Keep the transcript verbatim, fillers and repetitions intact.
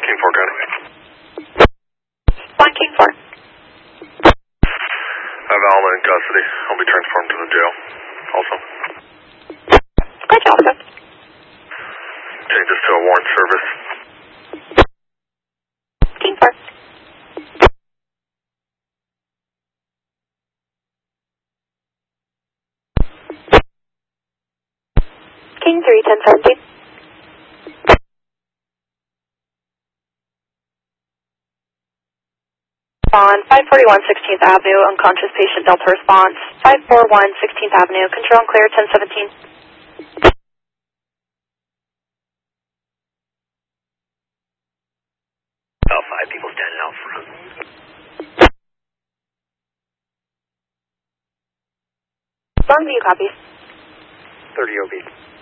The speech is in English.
King four County. One King four. I have Alma in custody. I'll be transformed to the jail. Also. Gotcha, officer. Change this to a warrant service. King four. King three, ten seventeen. On five forty-one sixteenth Avenue, unconscious patient Delta response. five forty-one sixteenth Avenue, control and clear, ten seventeen. About five people standing out front. Longview, copy. thirty O B.